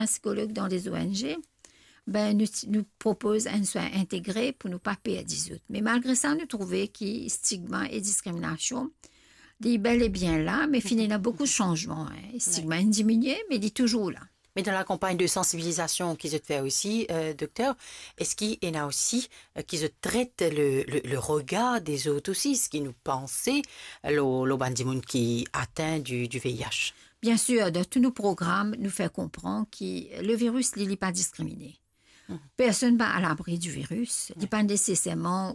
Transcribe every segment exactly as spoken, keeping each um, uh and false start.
psychologues dans les O N G, ben, nous, nous proposent un soin intégré pour ne pas payer dix autres. Mais malgré ça, nous trouvons que stigma et discrimination, il est bel et bien là, mais finalement, il y a beaucoup de changements. Hein. Stigma a diminué, mais il est toujours là. Mais dans la campagne de sensibilisation qui se fait aussi, euh, docteur, est-ce qu'il y en a aussi euh, qui se traitent le, le, le regard des autres aussi, ce qui nous pensait le, le bandimoun qui atteint du, du V I H? Bien sûr, dans tous nos programmes, nous fait comprendre que le virus, il n'est pas discriminé. Mmh. Personne n'est à l'abri du virus. Il n'est pas nécessairement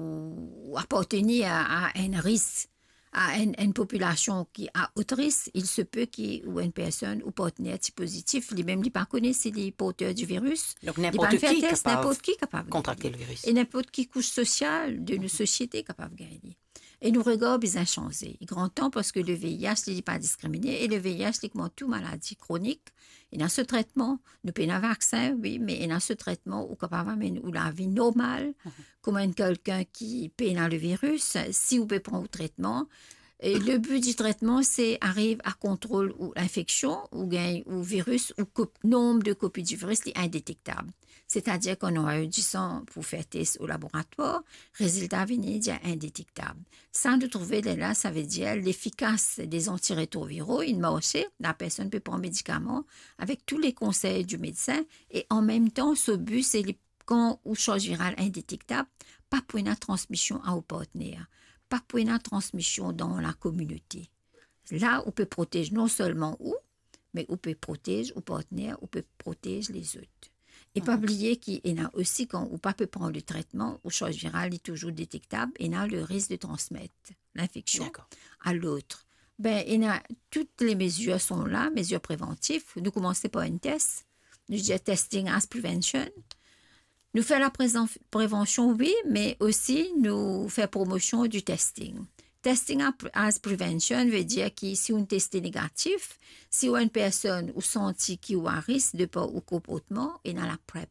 ou, ou appartenir à, à un risque. À une, une population qui a haut risque, il se peut qu'il ou une personne ou partenaire positif, lui-même ne pas connaît s'il est porteur du virus. Donc n'importe qui, test, n'importe qui est capable de contracter le virus. Et n'importe qui couche sociale de nos sociétés est capable de gagner. Et nous regardons bien changer. Il est grand temps parce que le V I H n'est pas discriminé et le V I H est comme toute maladie chronique. Et dans ce traitement, nous payons un vaccin, oui, mais dans ce traitement, ou capable d'amener la vie normale, mm-hmm. comme quelqu'un qui paye dans le virus, si vous pouvez prendre le traitement. Et le but du traitement, c'est arrive à contrôler ou l'infection ou gain ou virus ou nombre de copies du virus est indétectable. C'est-à-dire qu'on aura eu du sang pour faire test au laboratoire, résultat venir dire indétectable. Sans de trouver là, ça veut dire l'efficace des antirétroviraux, il marche, la personne peut prendre un médicament avec tous les conseils du médecin et en même temps, ce but, c'est les quand ou charge virale indétectable, pas pour une transmission à vos partenaires. Pas pour une transmission dans la communauté. Là, on peut protéger non seulement vous, mais on peut protéger vos partenaires, on peut protéger les autres. Et mm-hmm. pas oublier qu'il y a aussi, quand on peut prendre le traitement, ou charge virale est toujours détectable, il y a le risque de transmettre l'infection à l'autre. Ben, il y a, toutes les mesures sont là, mesures préventives. Nous commençons par un test. Nous disons testing as prevention. Nous faisons la prévention, oui, mais aussi nous faisons promotion du testing. Testing as prevention veut dire que si on teste négatif, si une personne ou senti qui a un risque de pas au comportement, et dans la PrEP,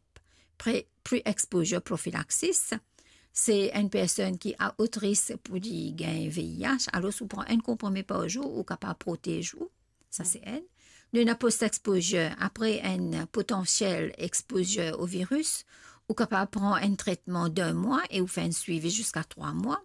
pre-exposure prophylaxis, c'est une personne qui a haut risque pour gagner V I H, alors si on prend un comprimé par jour, ou capable de protéger, ça c'est elle. Nous avons post-exposure, après une potentielle exposure au virus, ou capable de prendre un traitement d'un mois et ou faire un suivi jusqu'à trois mois.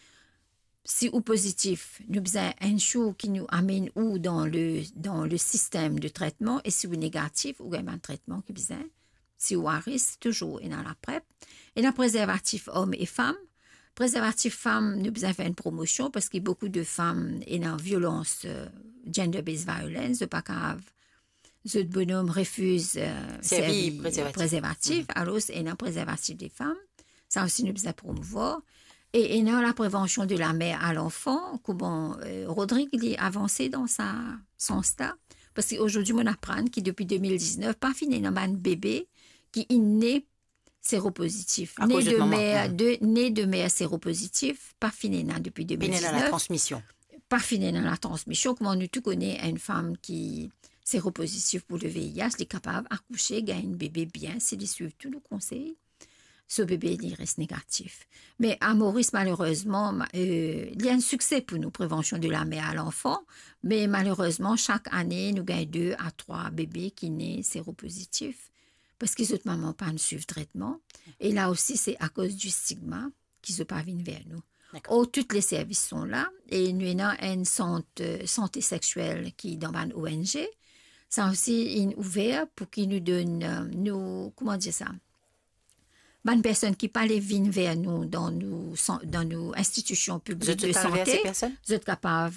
Si ou positif, nous avons un chose qui nous amène ou dans le, dans le système de traitement et si ou négatif, ou un traitement qui besoin. Si ou à risque, toujours et dans la PrEP. Et dans le préservatif hommes et femmes. Préservatif femmes, nous avons fait une promotion parce qu'il y a beaucoup de femmes et dans violence, euh, gender-based violence, de pas grave. Ce bonhomme refuse euh, servir préservatif. préservatif. Mm-hmm. Alors, il y a un préservatif des femmes. Ça aussi, nous devons promouvoir. Et il y a la prévention de la mère à l'enfant. Comment euh, Rodrigue a avancé dans sa, son stade. Parce qu'aujourd'hui, on apprend qu'il depuis deux mille dix-neuf, pas fini, il y a un bébé qui est né séropositif. Né de, de, mère, mm-hmm. de, né de mère séropositif, pas fini depuis deux mille dix-neuf. Fini dans la transmission. Pas fini dans la transmission. Comment nous tous connaissons une femme qui séropositif pour le V I H, est capable d'accoucher, gagner un bébé bien, s'il suit tous nos conseils. Ce bébé, il reste négatif. Mais à Maurice, malheureusement, euh, il y a un succès pour nous, prévention de la mère à l'enfant, mais malheureusement, chaque année, nous gagnons deux à trois bébés qui naissent séropositifs parce qu'ils autres mamans pas suivre traitement. Et là aussi, c'est à cause du stigma qu'ils ne parviennent vers nous. Oh, tous les services sont là et nous avons une santé, santé sexuelle qui est dans une O N G. Ça aussi est ouvert pour qu'ils nous donnent, euh, nous, comment dire ça, une personne qui parle viennent vers nous dans nos, dans nos institutions publiques de santé. Vous êtes capable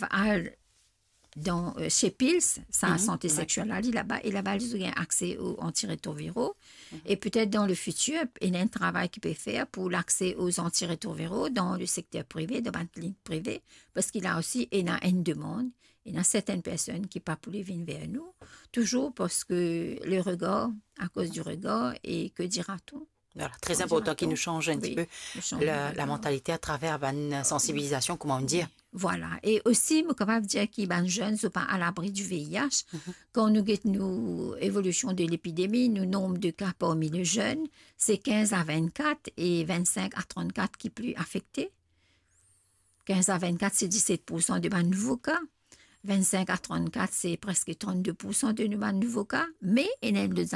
dans euh, chez Pils, ça mm-hmm. santé sexuelle ouais. là-bas et là-bas ils ont accès aux antirétroviraux mm-hmm. et peut-être dans le futur il y a un travail qu'il peut faire pour l'accès aux antirétroviraux dans le secteur privé, dans la clinique privée parce qu'il a aussi il y a une demande. Il y a certaines personnes qui ne peuvent pas venir vers nous, toujours parce que le regard, à cause du regard, et que dira-t-on? Voilà, très important qu'il nous change un oui, petit peu la, la mentalité à travers une sensibilisation, comment dire. Voilà. Et aussi, je suis capable de dire que les jeunes ne sont pas à l'abri du V I H. Mm-hmm. Quand nous regardons l'évolution de l'épidémie, nous nombre de cas parmi les jeunes, c'est quinze à vingt-quatre et vingt-cinq à trente-quatre qui sont plus affectés. quinze à vingt-quatre, c'est dix-sept pour cent de nouveaux cas. vingt-cinq à trente-quatre, c'est presque trente-deux pour cent de nouveaux cas, mais il y a